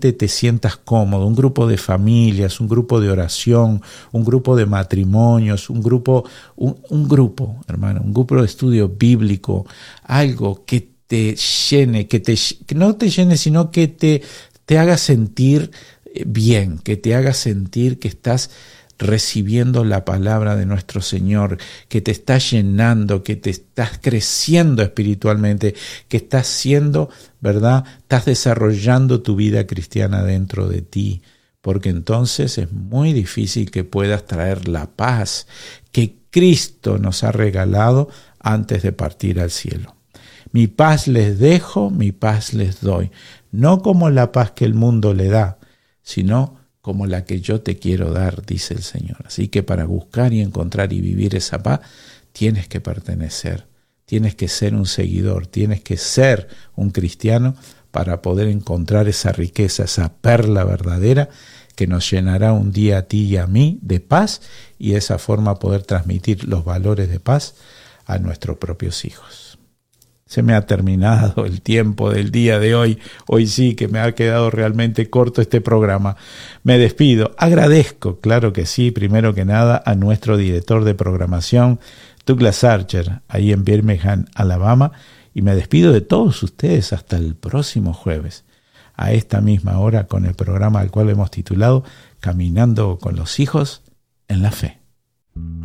realmente te sientas cómodo, un grupo de familias, un grupo de oración, un grupo de matrimonios, un grupo, hermano, un grupo de estudio bíblico, algo que te llene, que no te llene, sino que te haga sentir bien, que te haga sentir que estás recibiendo la palabra de nuestro Señor, que te está llenando, que te estás creciendo espiritualmente, que estás siendo, ¿verdad? Estás desarrollando tu vida cristiana dentro de ti, porque entonces es muy difícil que puedas traer la paz que Cristo nos ha regalado antes de partir al cielo. Mi paz les dejo, mi paz les doy, no como la paz que el mundo le da, sino como la que yo te quiero dar, dice el Señor. Así que para buscar y encontrar y vivir esa paz, tienes que pertenecer, tienes que ser un seguidor, tienes que ser un cristiano para poder encontrar esa riqueza, esa perla verdadera que nos llenará un día a ti y a mí de paz y de esa forma poder transmitir los valores de paz a nuestros propios hijos. Se me ha terminado el tiempo del día de hoy. Hoy sí que me ha quedado realmente corto este programa. Me despido. Agradezco, claro que sí, primero que nada a nuestro director de programación, Douglas Archer, ahí en Birmingham, Alabama. Y me despido de todos ustedes hasta el próximo jueves, a esta misma hora, con el programa al cual hemos titulado Caminando con los hijos en la Fe.